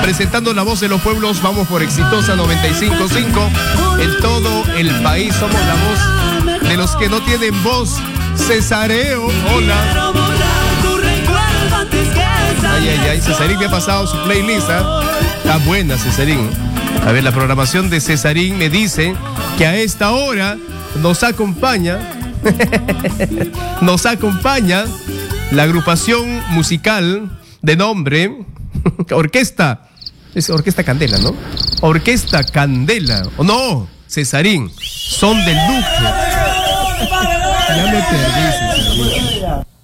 presentando la voz de los pueblos. Vamos por Exitosa 95.5. En todo el país somos la voz de los que no tienen voz. Cesareo, hola. Ay, Cesarín me ha pasado su playlist, ¿eh? Está buena, Cesarín. A ver, la programación de Cesarín me dice que a esta hora nos acompaña la agrupación musical de nombre Orquesta. Es Orquesta Candela, ¿no? Orquesta Candela. ¿O no? Cesarín. Son del Duque. Ya me perdí, Cesarín.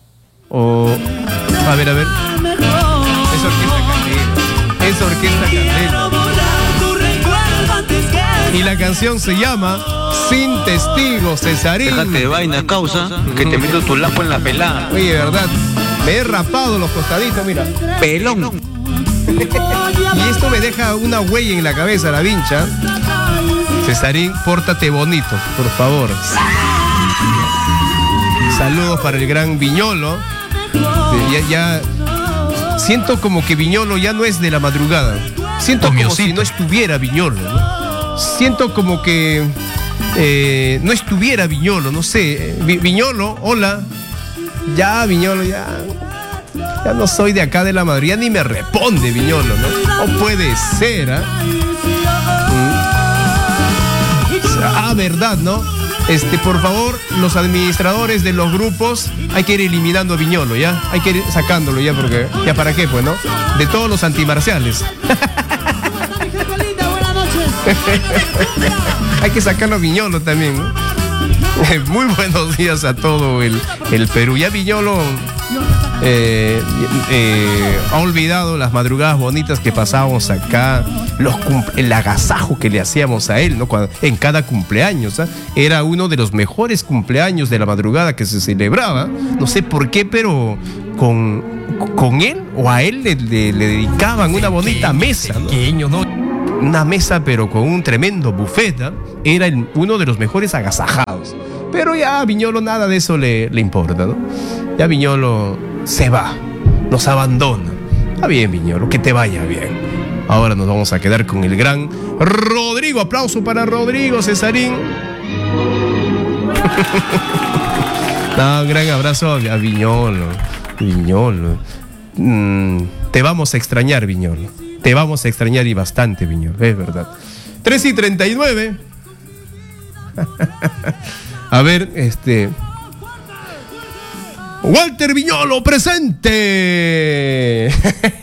A ver. Es Orquesta Candela. Y la canción se llama Sin Testigos, Cesarín. Déjate de vaina, causa, que te meto tu lapo en la pelada. Oye, de verdad, me he rapado los costaditos, mira. Pelón. Y esto me deja una huella en la cabeza, la vincha. Cesarín, pórtate bonito, por favor. Saludos para el gran Viñolo. Ya siento como que Viñolo ya no es de la madrugada. Siento como si no estuviera Viñolo, ¿no? Siento como que no estuviera Viñolo, no sé. Viñolo, hola. Ya, Viñolo, ya no soy de acá de la madrugada, ni me responde Viñolo, ¿no? No puede ser, ¿ah? Verdad, ¿no? Por favor, los administradores de los grupos, hay que ir eliminando a Viñolo, ¿ya? Hay que ir sacándolo, ¿ya? Porque, ¿ya para qué, pues, no? De todos los antimarciales. Hay que sacarlo a Viñolo también, ¿no? Muy buenos días a todo el Perú. Ya Viñolo ha olvidado las madrugadas bonitas que pasábamos acá, el agasajo que le hacíamos a él, ¿no? En cada cumpleaños, ¿eh? Era uno de los mejores cumpleaños de la madrugada que se celebraba. No sé por qué, pero con él o a él le dedicaban una bonita mesa, ¿no? Una mesa, pero con un tremendo buffet, ¿eh? Era uno de los mejores agasajados. Pero ya a Viñolo nada de eso le importa, ¿no? Ya Viñolo se va, nos abandona. Está bien, Viñolo, que te vaya bien. Ahora nos vamos a quedar con el gran Rodrigo. Aplauso para Rodrigo, Cesarín. No, un gran abrazo a Viñolo. Viñolo. Te vamos a extrañar, Viñolo. Te vamos a extrañar y bastante, Viñolo, es verdad. 3:39. A ver, Walter Viñolo, presente.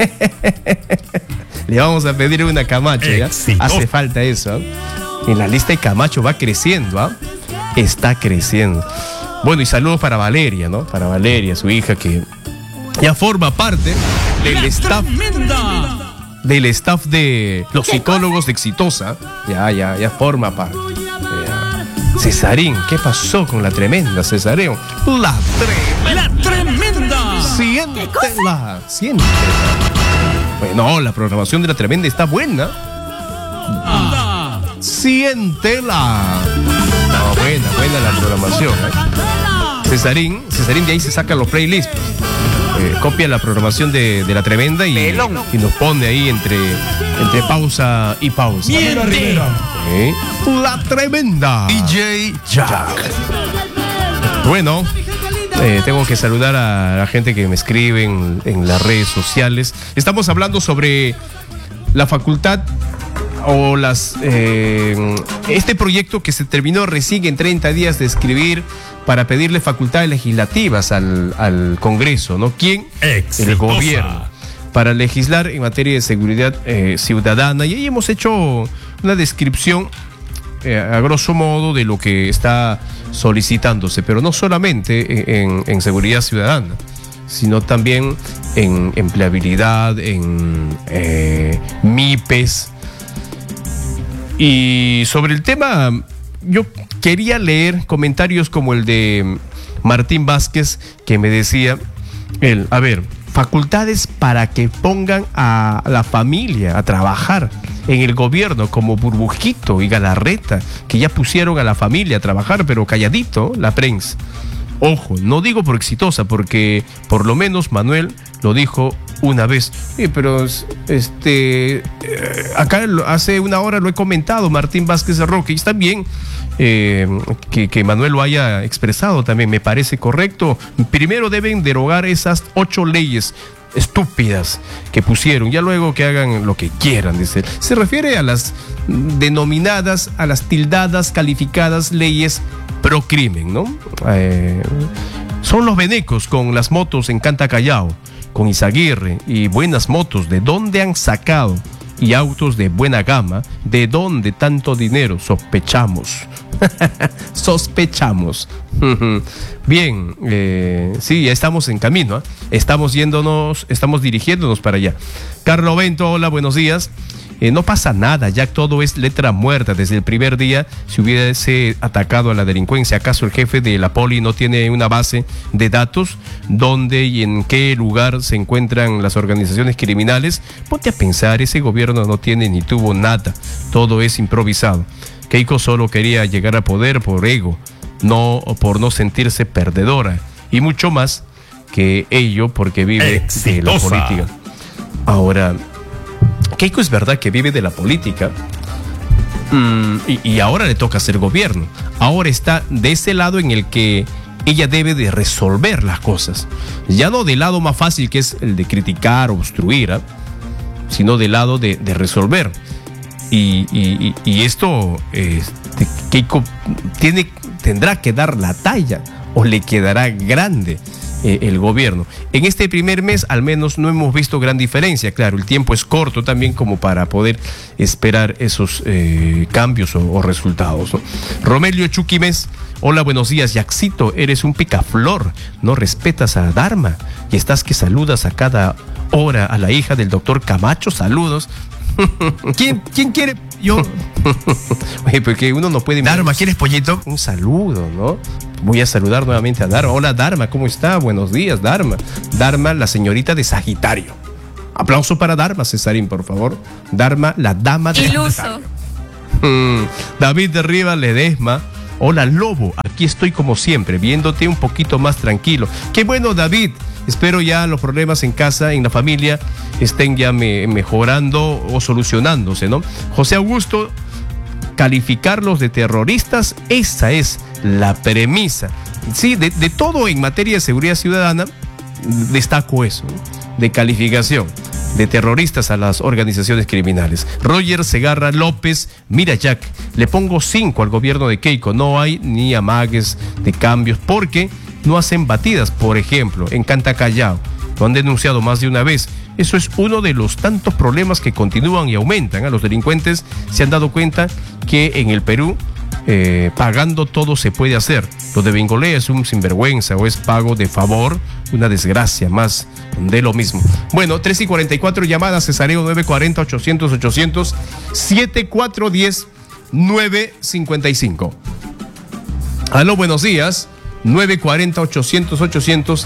Le vamos a pedir una Camacho, ¿ya? Hace falta eso, ¿eh? En la lista de Camacho va creciendo, ¿ah? Está creciendo. Bueno, y saludos para Valeria, ¿no? Para Valeria, su hija, que ya forma parte del staff. Del staff de los psicólogos de Exitosa. Ya forma parte. Cesarín, ¿qué pasó con la tremenda, Cesareo? La tremenda. Siéntela. Bueno, la programación de la tremenda está buena. Siéntela. No, buena la programación, ¿eh? Cesarín de ahí se sacan los playlists. Copia la programación de la tremenda y nos pone ahí entre pausa y pausa. La tremenda. DJ Jack. Bueno, tengo que saludar a la gente que me escribe en las redes sociales. Estamos hablando sobre la facultad o este proyecto que se terminó recién en 30 días de escribir para pedirle facultades legislativas al Congreso, ¿no? ¿Quién? El gobierno, para legislar en materia de seguridad ciudadana. Y ahí hemos hecho una descripción a grosso modo de lo que está solicitándose, pero no solamente en seguridad ciudadana, sino también en empleabilidad, en MIPES. Y sobre el tema, yo quería leer comentarios como el de Martín Vázquez, que me decía, facultades para que pongan a la familia a trabajar en el gobierno, como Burbujito y Galarreta, que ya pusieron a la familia a trabajar, pero calladito, la prensa. Ojo, no digo por Exitosa, porque por lo menos Manuel lo dijo una vez. Pero acá hace una hora lo he comentado, Martín Vázquez Roque, y está bien que Manuel lo haya expresado también, me parece correcto. Primero deben derogar esas 8 leyes estúpidas que pusieron, ya luego que hagan lo que quieran, dice. Se refiere a las denominadas, a las tildadas, calificadas leyes pro crimen, ¿no? Son los venecos con las motos en Canta Callao, con Izaguirre y buenas motos, ¿de dónde han sacado? Y autos de buena gama, ¿de dónde tanto dinero? Sospechamos. Sospechamos. Bien, sí, ya estamos en camino, ¿eh? Estamos dirigiéndonos para allá. Carlo Bento, hola, buenos días. No pasa nada, ya todo es letra muerta. Desde el primer día se hubiese atacado a la delincuencia. ¿Acaso el jefe de la poli no tiene una base de datos dónde y en qué lugar se encuentran las organizaciones criminales? Ponte a pensar, ese gobierno no tiene ni tuvo nada, todo es improvisado. Keiko solo quería llegar al poder por ego, no por no sentirse perdedora, y mucho más que ello porque vive de la política. Ahora, Keiko es verdad que vive de la política, y ahora le toca hacer gobierno. Ahora está de ese lado en el que ella debe de resolver las cosas, ya no del lado más fácil que es el de criticar o obstruir, sino del lado de resolver. Y esto Keiko tendrá que dar la talla o le quedará grande el gobierno. En este primer mes al menos no hemos visto gran diferencia. Claro, el tiempo es corto también como para poder esperar esos cambios o resultados, ¿no? Romelio Chuquimes, hola, buenos días. Yaxito, eres un picaflor, no respetas a Dharma y estás que saludas a cada hora a la hija del doctor Camacho. Saludos. ¿Quién quiere? Yo. Oye, porque uno no puede... Dharma, ¿quieres pollito? Un saludo, ¿no? Voy a saludar nuevamente a Dharma. Hola, Dharma, ¿cómo está? Buenos días, Dharma. Dharma, la señorita de Sagitario. Aplauso para Dharma, Cesarín, por favor. Dharma, la dama de Sagitario. David de Rivas Ledesma. Hola, Lobo, aquí estoy como siempre, viéndote un poquito más tranquilo. Qué bueno, David. Espero ya los problemas en casa, en la familia, estén ya mejorando o solucionándose, ¿no? José Augusto, calificarlos de terroristas, esa es la premisa. Sí, de todo en materia de seguridad ciudadana, destaco eso, ¿no? De calificación de terroristas a las organizaciones criminales. Roger Segarra López, mira Jack, le pongo 5 al gobierno de Keiko, no hay ni amagues de cambios porque no hacen batidas, por ejemplo, en Canta Callao, lo han denunciado más de una vez. Eso es uno de los tantos problemas que continúan y aumentan. Los delincuentes se han dado cuenta que en el Perú pagando todo se puede hacer. Lo de Bengolea es un sinvergüenza o es pago de favor, una desgracia, más de lo mismo. Bueno, 3:44, llamadas Cesareo 940-800-800 7410-955. Aló, buenos días. 940-800-800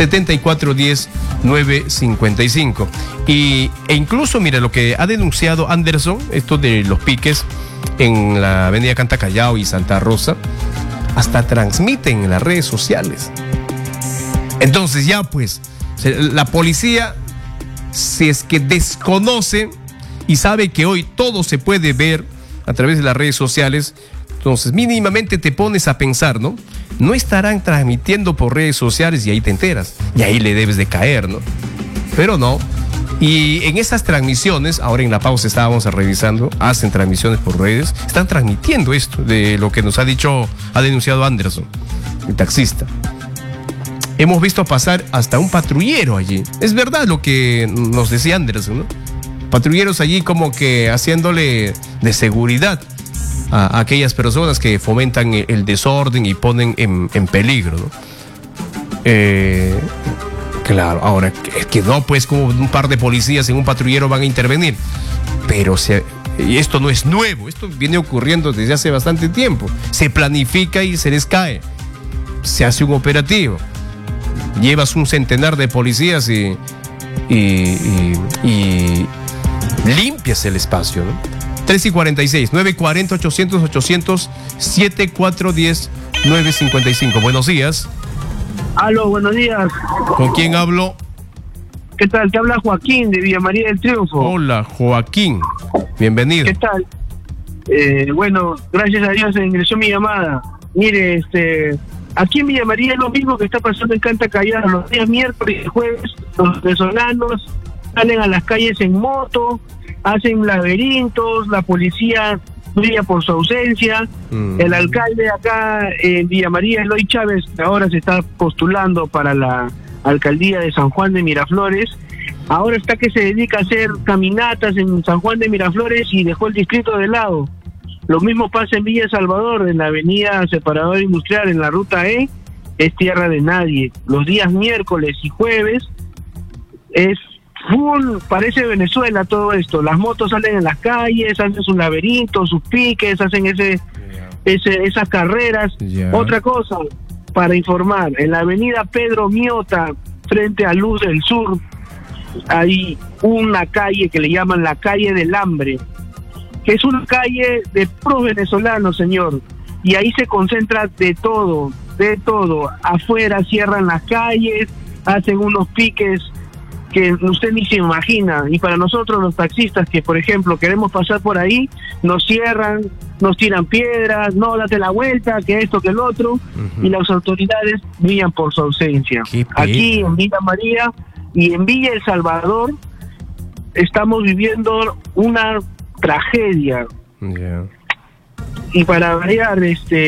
7410-955. E incluso, mira, lo que ha denunciado Anderson, esto de los piques en la avenida Canta Callao y Santa Rosa, hasta transmiten en las redes sociales. Entonces ya pues, la policía, si es que desconoce y sabe que hoy todo se puede ver a través de las redes sociales, entonces mínimamente te pones a pensar, ¿no? No estarán transmitiendo por redes sociales y ahí te enteras, y ahí le debes de caer, ¿no? Pero no. Y en esas transmisiones, ahora en la pausa estábamos revisando, hacen transmisiones por redes, están transmitiendo esto de lo que nos ha denunciado Anderson, el taxista. Hemos visto pasar hasta un patrullero allí. Es verdad lo que nos decía Anderson, ¿no? Patrulleros allí como que haciéndole de seguridad a aquellas personas que fomentan el desorden y ponen en peligro, ¿no? Claro, ahora es que no, pues como un par de policías en un patrullero van a intervenir, pero y esto no es nuevo, esto viene ocurriendo desde hace bastante tiempo. Se planifica y se les cae, se hace un operativo, llevas un centenar de policías y limpias el espacio, ¿no? 3:46, 940-800-800 7410-955. Buenos días. Aló, buenos días. ¿Con quién hablo? ¿Qué tal? Te habla Joaquín de Villa María del Triunfo. Hola, Joaquín. Bienvenido. ¿Qué tal? Bueno, gracias a Dios se ingresó mi llamada. Mire, aquí en Villa María es lo mismo que está pasando en Canta Callao. Los días miércoles y jueves, los venezolanos salen a las calles en moto, hacen laberintos, la policía brilla por su ausencia. El alcalde acá en Villa María, Eloy Chávez, que ahora se está postulando para la alcaldía de San Juan de Miraflores, ahora está que se dedica a hacer caminatas en San Juan de Miraflores y dejó el distrito de lado. Lo mismo pasa en Villa Salvador, en la avenida Separador Industrial, en la ruta E, es tierra de nadie. Los días miércoles y jueves es full, parece Venezuela todo esto. Las motos salen en las calles, hacen sus laberintos, sus piques, hacen esas carreras. Otra cosa, para informar, en la avenida Pedro Miota, frente a Luz del Sur, hay una calle que le llaman la calle del hambre, que es una calle de puros venezolanos, señor, y ahí se concentra de todo. Afuera cierran las calles, hacen unos piques que usted ni se imagina, y para nosotros los taxistas que, por ejemplo, queremos pasar por ahí, nos cierran, nos tiran piedras, no, date la vuelta, que esto, que el otro, y las autoridades brillan por su ausencia. Aquí en Villa María y en Villa El Salvador estamos viviendo una tragedia. Y para variar,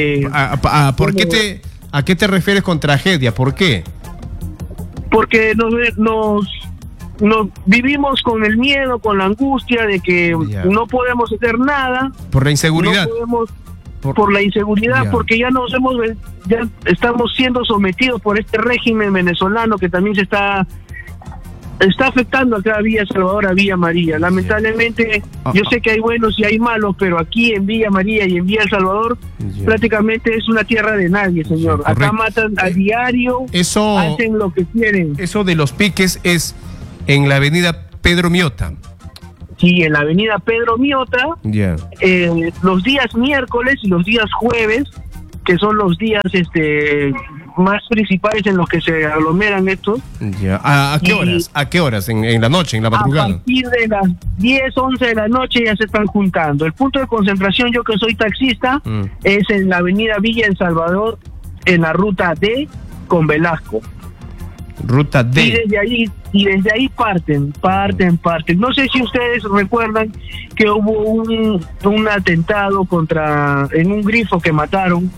¿a qué te refieres con tragedia? ¿Por qué? Porque nos vivimos con el miedo, con la angustia de que no podemos hacer nada. Por la inseguridad. No podemos, por la inseguridad, porque ya estamos siendo sometidos por este régimen venezolano que también se está afectando acá a Villa Salvador, a Villa María. Lamentablemente, yo sé que hay buenos y hay malos, pero aquí en Villa María y en Villa El Salvador prácticamente es una tierra de nadie, señor. Acá matan a diario, hacen lo que quieren. Eso de los piques es en la avenida Pedro Miota. Sí, en la avenida Pedro Miota, los días miércoles y los días jueves, que son los días más principales en los que se aglomeran estos. ¿A qué horas? ¿A qué horas? ¿En la noche, en la madrugada? A partir de las 10, 11 de la noche ya se están juntando. El punto de concentración, yo que soy taxista, es en la avenida Villa El Salvador, en la ruta D con Velasco. Ruta D. Y desde ahí parten. No sé si ustedes recuerdan que hubo un atentado en un grifo que mataron.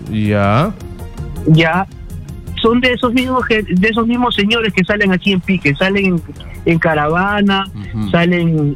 Son de esos mismos señores que salen aquí en pique, salen en caravana, salen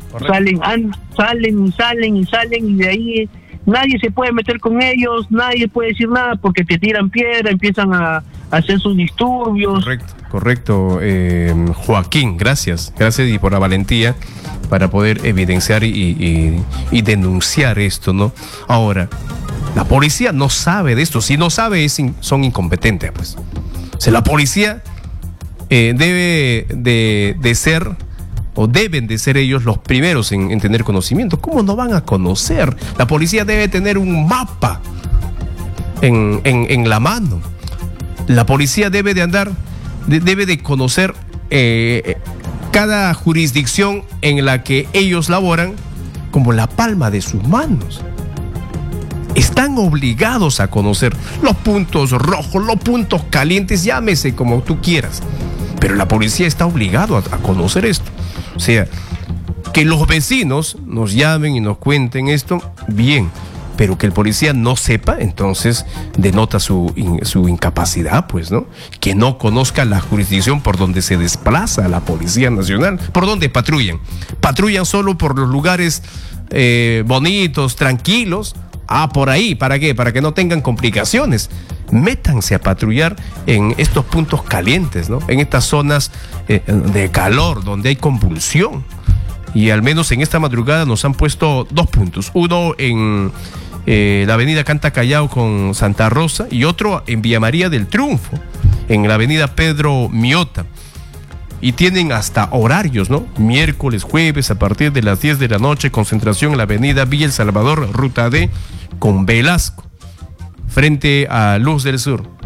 y de ahí nadie se puede meter con ellos, nadie puede decir nada porque te tiran piedra, empiezan a hacer sus disturbios. Correcto, Joaquín, gracias y por la valentía para poder evidenciar y denunciar esto, ¿no? Ahora, la policía no sabe de esto. Si no sabe, son incompetentes, pues. O sea, la policía debe de ser, o deben de ser ellos los primeros en tener conocimiento. ¿Cómo no van a conocer? La policía debe tener un mapa en la mano. La policía debe de conocer cada jurisdicción en la que ellos laboran como la palma de sus manos. Están obligados a conocer los puntos rojos, los puntos calientes, llámese como tú quieras. Pero la policía está obligado a conocer esto. O sea, que los vecinos nos llamen y nos cuenten esto, bien. Pero que el policía no sepa, entonces denota su incapacidad, pues, ¿no? Que no conozca la jurisdicción por donde se desplaza la Policía Nacional. ¿Por dónde patrullan? Patrullan solo por los lugares bonitos, tranquilos. Por ahí, ¿para qué? Para que no tengan complicaciones. Métanse a patrullar en estos puntos calientes, ¿no? En estas zonas de calor, donde hay convulsión. Y al menos en esta madrugada nos han puesto 2 puntos. Uno en la avenida Canta Callao con Santa Rosa y otro en Villa María del Triunfo, en la avenida Pedro Miota. Y tienen hasta horarios, ¿no? Miércoles, jueves, a partir de las 10 de la noche, concentración en la avenida Villa El Salvador, ruta D, con Velasco, frente a Luz del Sur.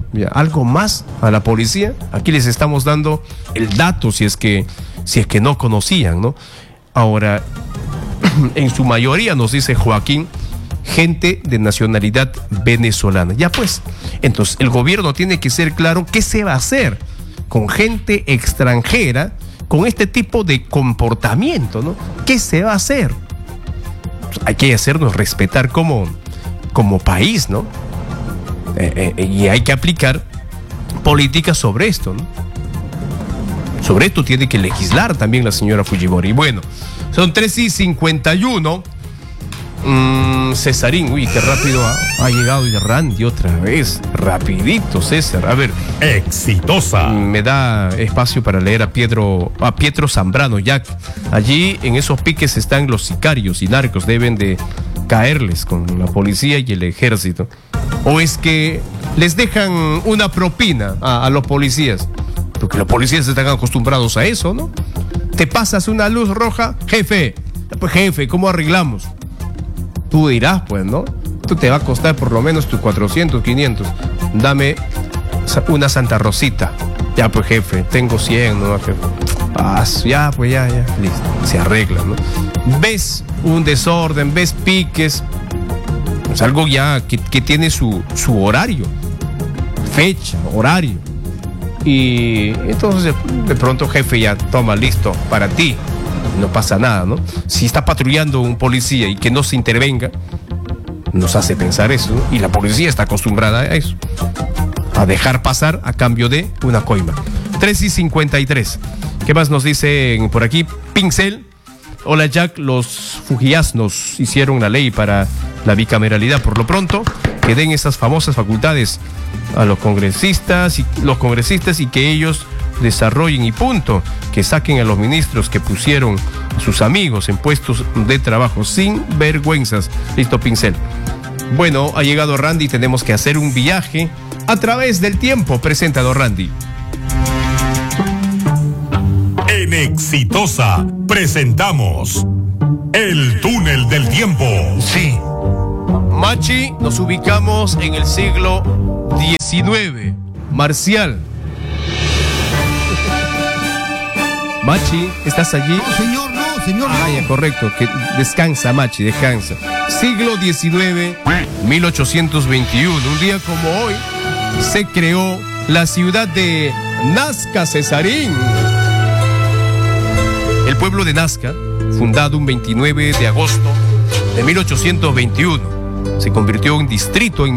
ya, algo más a la policía. Aquí les estamos dando el dato si es que no conocían, ¿no? Ahora, en su mayoría, nos dice Joaquín, gente de nacionalidad venezolana. Ya pues, entonces el gobierno tiene que ser claro qué se va a hacer con gente extranjera con este tipo de comportamiento, ¿no? ¿Qué se va a hacer? Pues hay que hacernos respetar como país, ¿no? Y hay que aplicar políticas sobre esto, ¿no? Sobre esto tiene que legislar también la señora Fujimori. Bueno, son 3:51. Cesarín, uy, qué rápido ha llegado el Randy otra vez. Rapidito, César. A ver. Exitosa. Me da espacio para leer a Pietro Zambrano, Jack. Allí en esos piques están los sicarios y narcos. Deben de caerles con la policía y el ejército. O es que les dejan una propina a los policías. Porque los policías están acostumbrados a eso, ¿no? Te pasas una luz roja, jefe. Pues jefe, ¿cómo arreglamos? Tú dirás, pues, ¿no? Esto te va a costar por lo menos tus 400, 500. Dame una Santa Rosita. Ya, pues, jefe, tengo 100, ¿no, jefe? Ya, pues, ya. Listo, se arregla, ¿no? Ves un desorden, ves piques. Es algo ya que tiene su horario. Fecha, horario. Y entonces, de pronto, jefe, ya toma, listo, para ti. No pasa nada, ¿no? Si está patrullando un policía y que no se intervenga, nos hace pensar eso, ¿no? Y la policía está acostumbrada a eso, a dejar pasar a cambio de una coima. 3:53. ¿Qué más nos dicen por aquí? Pincel. Hola, Jack. Los fujiasnos hicieron la ley para la bicameralidad. Por lo pronto, que den esas famosas facultades a los congresistas y que ellos desarrollen y punto, que saquen a los ministros que pusieron a sus amigos en puestos de trabajo sin vergüenzas. Listo, Pincel. Bueno, ha llegado Randy, tenemos que hacer un viaje a través del tiempo. Presentado Randy. En Exitosa presentamos El Túnel del Tiempo. Sí. Machi, nos ubicamos en el siglo XIX. Marcial. Machi, ¿estás allí? No, señor, no. Ya, correcto. Que descansa, Machi, descansa. Siglo XIX, 1821. Un día como hoy, se creó la ciudad de Nazca, Cesarín. El pueblo de Nazca, fundado un 29 de agosto de 1821, se convirtió en distrito en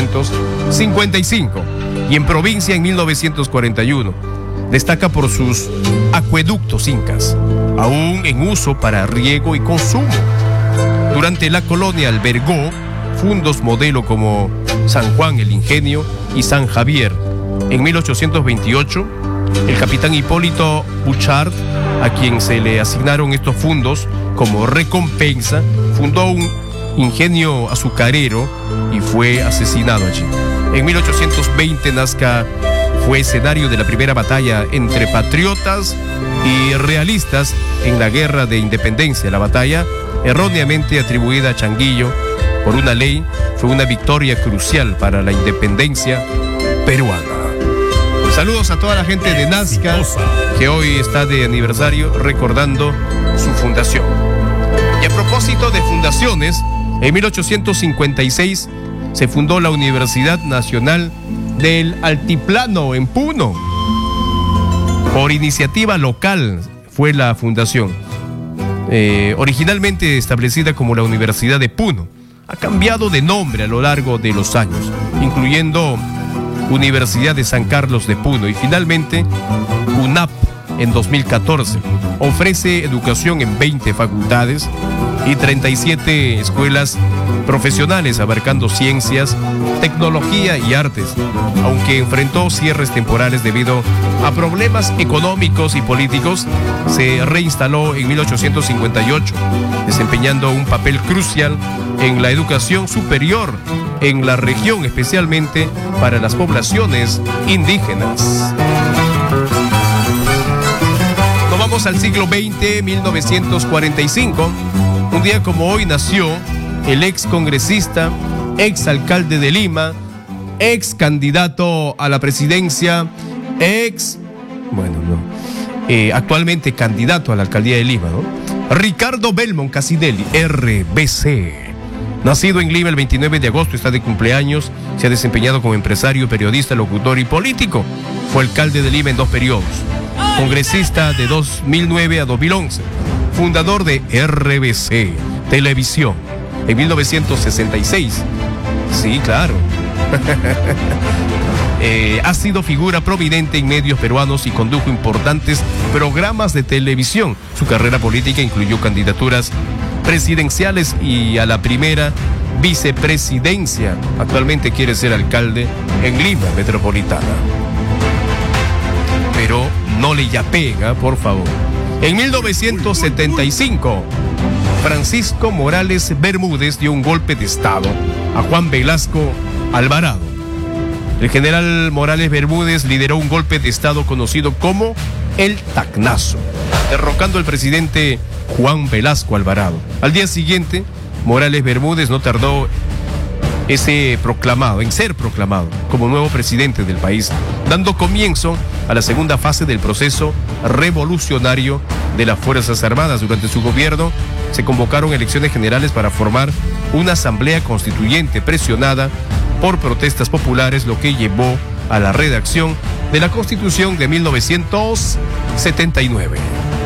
1855 y en provincia en 1941. Destaca por sus acueductos incas, aún en uso para riego y consumo. Durante la colonia albergó fundos modelo como San Juan el Ingenio y San Javier. En 1828, el capitán Hipólito Bouchard, a quien se le asignaron estos fundos como recompensa, fundó un ingenio azucarero y fue asesinado allí. En 1820, Nazca fue escenario de la primera batalla entre patriotas y realistas en la Guerra de Independencia. La batalla, erróneamente atribuida a Changuillo por una ley, fue una victoria crucial para la independencia peruana. Saludos a toda la gente de Nazca, que hoy está de aniversario recordando su fundación. Y a propósito de fundaciones, en 1856 se fundó la Universidad Nacional del Altiplano en Puno. Por iniciativa local fue la fundación. Originalmente establecida como la Universidad de Puno, ha cambiado de nombre a lo largo de los años, incluyendo Universidad de San Carlos de Puno y finalmente UNAP en 2014. Ofrece educación en 20 facultades y 37 escuelas profesionales abarcando ciencias, tecnología y artes, aunque enfrentó cierres temporales debido a problemas económicos y políticos. Se reinstaló en 1858, desempeñando un papel crucial en la educación superior en la región, especialmente para las poblaciones indígenas. Nos vamos al siglo XX, 1945. Un día como hoy nació el ex congresista, ex alcalde de Lima, ex candidato a la presidencia, actualmente candidato a la alcaldía de Lima, ¿no? Ricardo Belmont Casinelli, RBC. Nacido en Lima el 29 de agosto, está de cumpleaños, se ha desempeñado como empresario, periodista, locutor y político. Fue alcalde de Lima en 2 periodos. Congresista de 2009 a 2011. Fundador de RBC Televisión en 1966. Sí, claro. Ha sido figura prominente en medios peruanos y condujo importantes programas de televisión. Su carrera política incluyó candidaturas presidenciales y a la primera vicepresidencia. Actualmente quiere ser alcalde en Lima Metropolitana. Pero no le yapeen, por favor. En 1975, Francisco Morales Bermúdez dio un golpe de estado a Juan Velasco Alvarado. El general Morales Bermúdez lideró un golpe de estado conocido como el Tacnazo, derrocando al presidente Juan Velasco Alvarado. Al día siguiente, Morales Bermúdez no tardó en ser proclamado como nuevo presidente del país, dando comienzo a la segunda fase del proceso revolucionario de las Fuerzas Armadas. Durante su gobierno se convocaron elecciones generales para formar una asamblea constituyente presionada por protestas populares, lo que llevó a la redacción de la Constitución de 1979.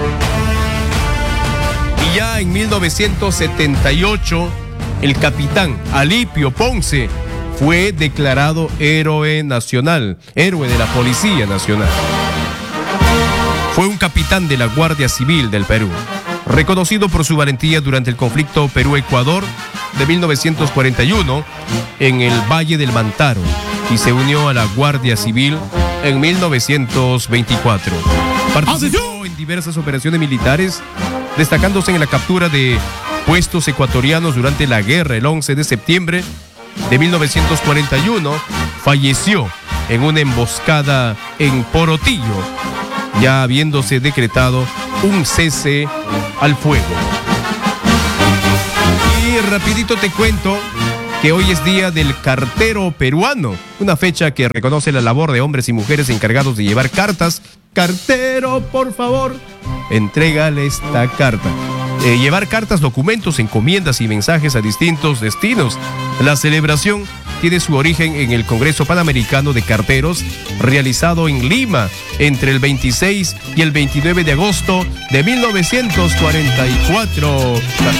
Y ya en 1978, el capitán Alipio Ponce fue declarado héroe nacional, héroe de la Policía Nacional. Fue un capitán de la Guardia Civil del Perú, reconocido por su valentía durante el conflicto Perú-Ecuador de 1941 en el Valle del Mantaro, y se unió a la Guardia Civil en 1924. Participó en diversas operaciones militares, destacándose en la captura de puestos ecuatorianos durante la guerra. El 11 de septiembre de 1941 falleció en una emboscada en Porotillo, ya habiéndose decretado un cese al fuego. Y rapidito te cuento que hoy es Día del Cartero Peruano, una fecha que reconoce la labor de hombres y mujeres encargados de llevar cartas. Cartero, por favor, entrégale esta carta. Llevar cartas, documentos, encomiendas y mensajes a distintos destinos. La celebración tiene su origen en el Congreso Panamericano de Carteros, realizado en Lima entre el 26 y el 29 de agosto de 1944.